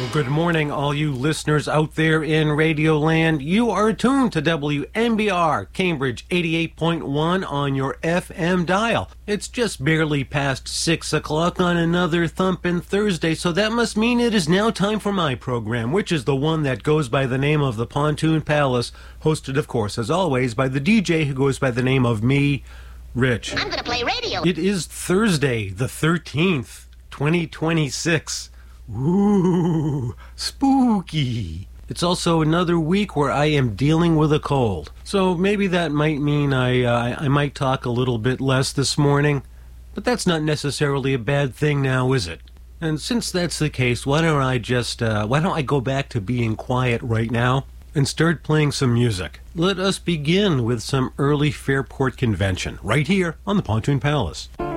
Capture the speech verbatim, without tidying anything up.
Good morning, all you listeners out there in Radio Land. You are tuned to W M B R, Cambridge eighty-eight point one on your F M dial. It's just barely past six o'clock on another thumping Thursday, so that must mean it is now time for my program, which is the one that goes by the name of the Pontoon Palace, hosted, of course, as always, by the D J who goes by the name of me, Rich. I'm gonna play radio. It is Thursday, the thirteenth, twenty twenty-six. Ooh, spooky. It's also another week where I am dealing with a cold. So maybe that might mean I, uh, I might talk a little bit less this morning. But that's not necessarily a bad thing now, is it? And since that's the case, why don't I just, uh, why don't I go back to being quiet right now and start playing some music? Let us begin with some early Fairport Convention, right here on the Pontoon Palace.